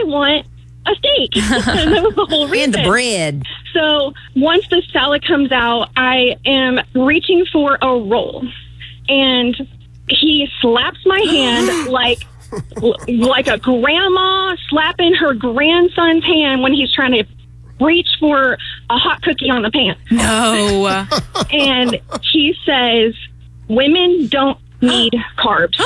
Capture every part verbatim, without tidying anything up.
want a steak. And that was the whole reason. And the bread. So once the salad comes out, I am reaching for a roll. And he slaps my hand like like a grandma slapping her grandson's hand when he's trying to reach for a hot cookie on the pan. No. And he says, women don't need carbs.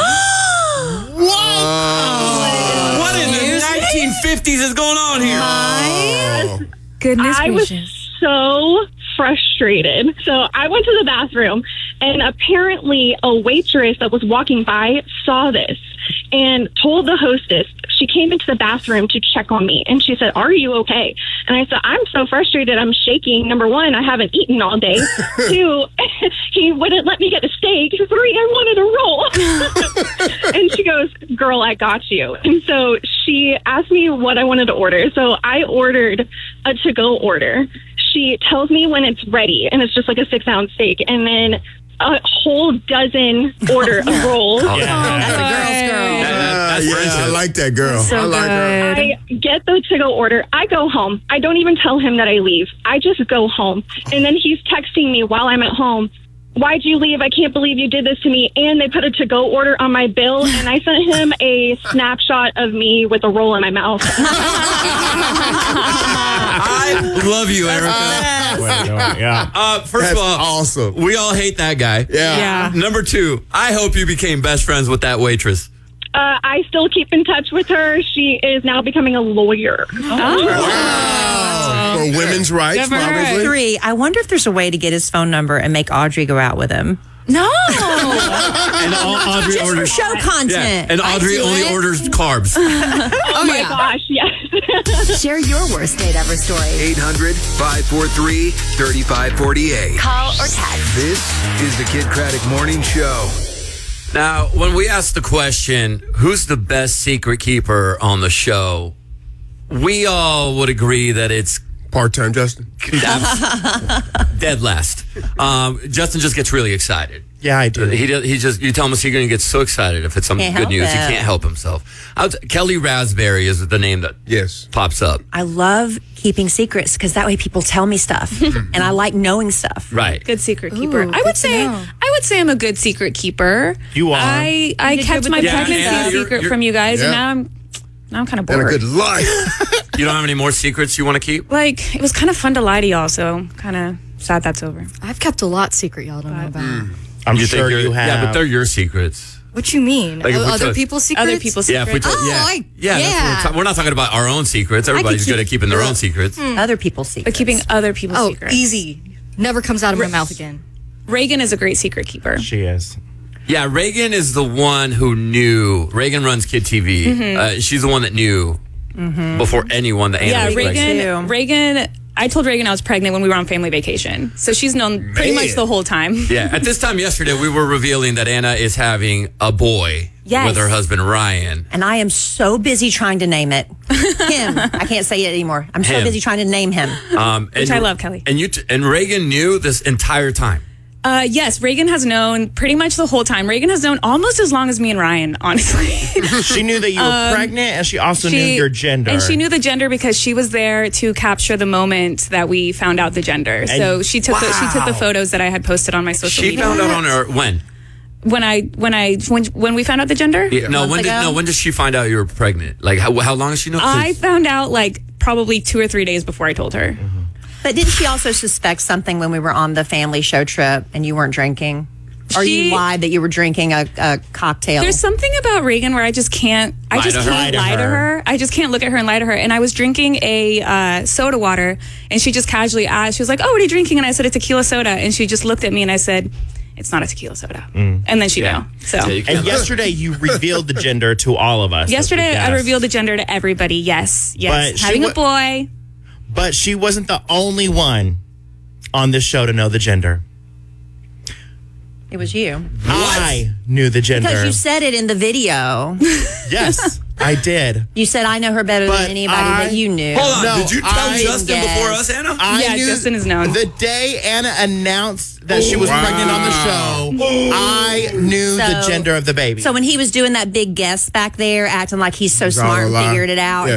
Whoa! What in the nineteen fifties is going on here? My goodness I gracious. was so frustrated. So I went to the bathroom, and apparently a waitress that was walking by saw this and told the hostess. She came into the bathroom to check on me, and she said, "Are you okay?" And I said, "I'm so frustrated. I'm shaking. Number one, I haven't eaten all day. Two, he wouldn't let me get a steak. Three, I wanted a roll." And she goes, "Girl, I got you." And so she asked me what I wanted to order. So I ordered a to-go order. She tells me when it's ready, and it's just like a six-ounce steak. And then a whole dozen order of rolls. Oh, yeah. That's a girl's girl. That, that, that's Uh, yeah, I like that girl. So I like her. good. I get the to-go order. I go home. I don't even tell him that I leave. I just go home. And then he's texting me while I'm at home. "Why'd you leave? I can't believe you did this to me." And they put a to-go order on my bill, and I sent him a snapshot of me with a roll in my mouth. I love you, Erica. Yeah. Uh, first That's of all, awesome. we all hate that guy. Yeah. Yeah. Number two, I hope you became best friends with that waitress. Uh, I still keep in touch with her. She is now becoming a lawyer. Wow. For women's rights, Good for her. probably. Three, I wonder if there's a way to get his phone number and make Audrey go out with him. No. And all, Audrey Just for orders. show content. Yeah, and Audrey I do only it. orders carbs. Oh, my gosh, yes. Share your worst date ever story. eight hundred, five four three, three five four eight. Call or text. This is the Kid Craddock Morning Show. Now, when we ask the question, who's the best secret keeper on the show, we all would agree that it's Part-time Justin. dead last. Um, Justin just gets really excited. Yeah, I do. He does, he just you tell him he's going to get so excited if it's some Can't good help news. it. He can't help himself. I was, Kelly Raspberry is the name that Yes. pops up. I love keeping secrets because that way people tell me stuff. And I like knowing stuff. Right. Good secret keeper. Ooh, I good would to say know. I would say I'm a good secret keeper. You are. I, I You did kept good my with the- pregnancy Yeah, a Anna, you're- secret you're- from you guys, and Yeah. now I'm now I'm kind of And a bored. good life. You don't have any more secrets you want to keep? Like it was kind of fun to lie to y'all, so kind of sad that's over. I've kept a lot secret y'all don't know about. I'm You sure you're- you have. Yeah, but they're your secrets. What you mean? Like if we Other took- people's secrets? Other people's Yeah, if we secrets. took- Oh, yeah, I- yeah, that's what yeah. we're, ta- we're not talking about our own secrets. Everybody's keep- good at keeping their own secrets. Other people's But secrets. keeping other people's Oh, secrets. easy. Never comes out of my mouth again. Reagan is a great secret keeper. She is. Yeah, Reagan is the one who knew. Reagan runs Kid T V. Mm-hmm. Uh, she's the one that knew before anyone that Anna Yeah, was pregnant. Reagan. Reagan. I told Reagan I was pregnant when we were on family vacation, so she's known pretty Man. much the whole time. Yeah, at this time yesterday, we were revealing that Anna is having a boy Yes. with her husband Ryan. And I am so busy trying to name it. Him. I can't say it anymore. I'm so Him. busy trying to name him. Um, Which and- I love, Kelly. And you t- and Reagan knew this entire time. Uh, yes, Reagan has known pretty much the whole time. Reagan has known almost as long as me and Ryan, honestly. She knew that you were pregnant, and she also knew your gender. And she knew the gender because she was there to capture the moment that we found out the gender. so she took the, she took the wow. photos that I had posted on my social She media. found out on her when? when I when I when, when we found out the gender. Yeah, no, month when did ago? no when did she find out you were pregnant? Like how how long has she known? I since? found out like probably two or three days before I told her. But didn't she also suspect something when we were on the family show trip and you weren't drinking? Or She- you lied that you were drinking a, a cocktail? There's something about Reagan where I just can't. I Lie just to her. can't Lie to lie to her. her. I just can't look at her and lie to her. And I was drinking a uh, soda water, and she just casually asked. She was like, "Oh, what are you drinking?" And I said, "A tequila soda." And she just looked at me, and I said, "It's not a tequila soda." And then she Yeah. knew. So Yeah, you can't And let- yesterday, you revealed the gender to all of us. as yesterday, the I guests. revealed the gender to everybody. Yes, yes, But she having wa- a boy. But she wasn't the only one on this show to know the gender. It was you. I knew the gender. Because you said it in the video. Yes, I did. You said, I know her better But than anybody I- that you knew. Hold on, No, did you tell I Justin guess. before us, Anna? I Yeah, knew Justin is known. The day Anna announced that she was Wow. pregnant on the show, I knew the So- gender of the baby. So when he was doing that big guess back there, acting like he's so all smart a and lie. figured it out, Yeah.